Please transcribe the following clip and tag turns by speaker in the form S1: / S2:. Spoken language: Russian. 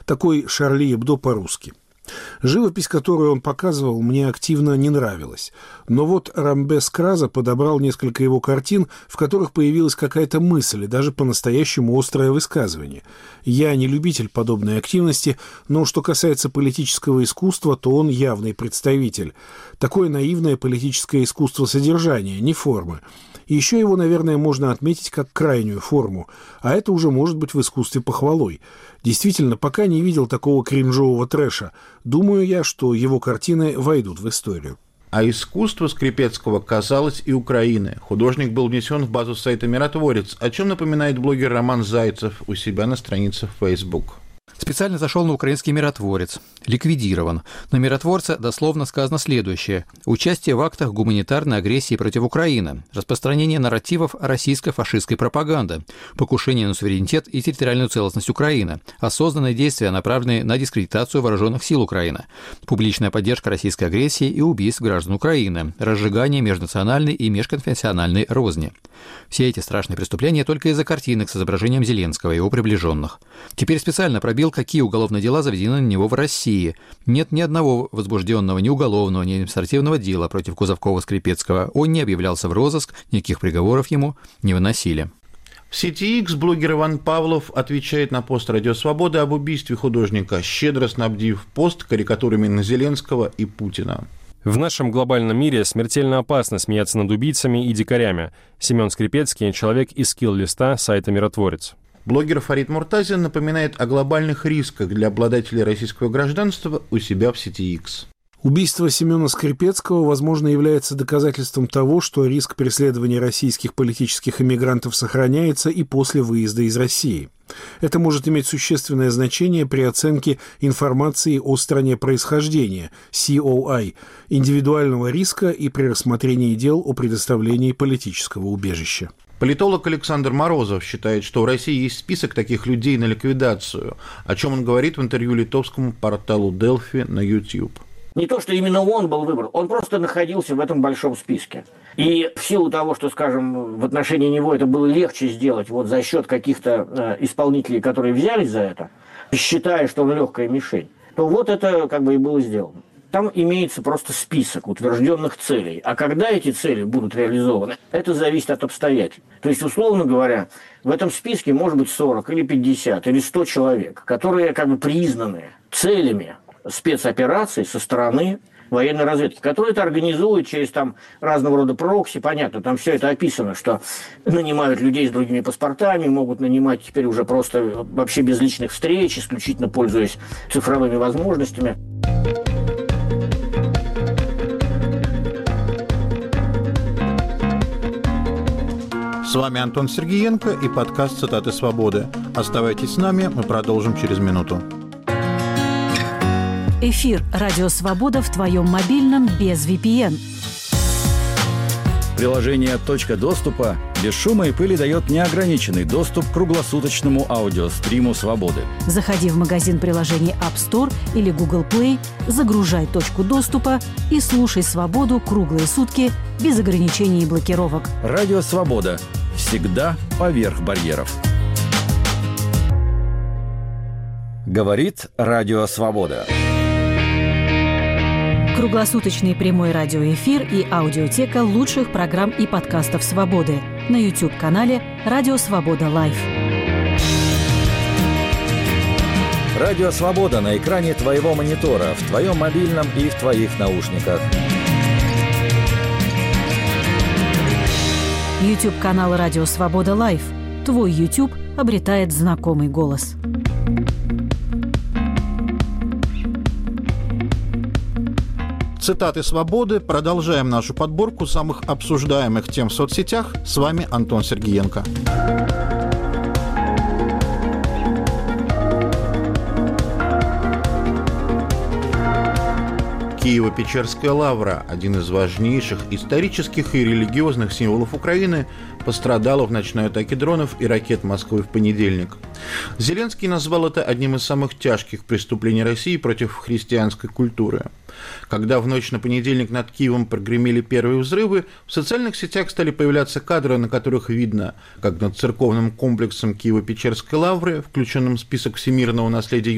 S1: такой Шарли Эбдо по-русски. Живопись, которую он показывал, мне активно не нравилась. Но вот Рамбес Краза подобрал несколько его картин, в которых появилась какая-то мысль и даже по-настоящему острое высказывание. Я не любитель подобной активности, но что касается политического искусства, то он явный представитель. Такое наивное политическое искусство содержания, не формы. И еще его, наверное, можно отметить как крайнюю форму, а это уже может быть в искусстве похвалой. Действительно, пока не видел такого кринжового трэша. Думаю я, что его картины войдут в историю.
S2: А искусство Скрипецкого касалось и Украины. Художник был внесен в базу сайта «Миротворец», о чем напоминает блогер Роман Зайцев у себя на странице в Facebook.
S3: Специально зашел на украинский «Миротворец». Ликвидирован. На «Миротворце» дословно сказано следующее. Участие в актах гуманитарной агрессии против Украины. Распространение нарративов российско-фашистской пропаганды. Покушение на суверенитет и территориальную целостность Украины. Осознанные действия, направленные на дискредитацию вооруженных сил Украины. Публичная поддержка российской агрессии и убийств граждан Украины. Разжигание межнациональной и межконфессиональной розни. Все эти страшные преступления только из-за картинок с изображением Зеленского и его приближенных. Теперь специально пробил, какие уголовные дела заведены на него в России. Нет ни одного возбужденного ни уголовного, ни административного дела против Кузовкова-Скрипецкого. Он не объявлялся в розыск, никаких приговоров ему не выносили.
S2: В сети X блогер Иван Павлов отвечает на пост «Радио Свобода» об убийстве художника, щедро снабдив пост карикатурами на Зеленского и Путина.
S4: В нашем глобальном мире смертельно опасно смеяться над убийцами и дикарями. Семен Скрипецкий – человек из скилл-листа сайта «Миротворец».
S2: Блогер Фарид Муртазин напоминает о глобальных рисках для обладателей российского гражданства у себя в сети X.
S1: Убийство Семена Скрипецкого, возможно, является доказательством того, что риск преследования российских политических иммигрантов сохраняется и после выезда из России. Это может иметь существенное значение при оценке информации о стране происхождения, COI, индивидуального риска и при рассмотрении дел о предоставлении политического убежища.
S2: Политолог Александр Морозов считает, что в России есть список таких людей на ликвидацию, о чем он говорит в интервью литовскому порталу Delphi на YouTube.
S5: Не то, что именно он был выбран, он просто находился в этом большом списке. И в силу того, что, скажем, в отношении него это было легче сделать вот за счет каких-то исполнителей, которые взялись за это, считая, что он легкая мишень, то вот это как бы и было сделано. Там имеется просто список утвержденных целей. А когда эти цели будут реализованы, это зависит от обстоятельств. То есть, условно говоря, в этом списке может быть 40 или 50 или 100 человек, которые как бы признаны целями спецопераций со стороны военной разведки, которые это организуют через там разного рода прокси, понятно, там все это описано, что нанимают людей с другими паспортами, могут нанимать теперь уже просто вообще без личных встреч, исключительно пользуясь цифровыми возможностями.
S2: С вами Антон Сергеенко и подкаст «Цитаты свободы». Оставайтесь с нами, мы продолжим через минуту.
S6: Эфир «Радио Свобода» в твоем мобильном без VPN.
S7: Приложение «Точка доступа» без шума и пыли дает неограниченный доступ к круглосуточному аудиостриму «Свободы».
S6: Заходи в магазин приложений App Store или Google Play, загружай «Точку доступа» и слушай «Свободу» круглые сутки без ограничений и блокировок.
S7: «Радио Свобода». Всегда поверх барьеров. Говорит «Радио Свобода».
S6: Круглосуточный прямой радиоэфир и аудиотека лучших программ и подкастов «Свободы» на YouTube-канале «Радио Свобода Лайв».
S7: «Радио Свобода» на экране твоего монитора, в твоем мобильном и в твоих наушниках.
S6: YouTube-канал «Радио Свобода Лайв». Твой YouTube обретает знакомый голос.
S2: Цитаты свободы. Продолжаем нашу подборку самых обсуждаемых тем в соцсетях. С вами Антон Сергеенко. Киево-Печерская лавра, один из важнейших исторических и религиозных символов Украины, пострадала в ночной атаке дронов и ракет Москвы в понедельник. Зеленский назвал это одним из самых тяжких преступлений России против христианской культуры. Когда в ночь на понедельник над Киевом прогремели первые взрывы, в социальных сетях стали появляться кадры, на которых видно, как над церковным комплексом Киево-Печерской лавры, включенным в список всемирного наследия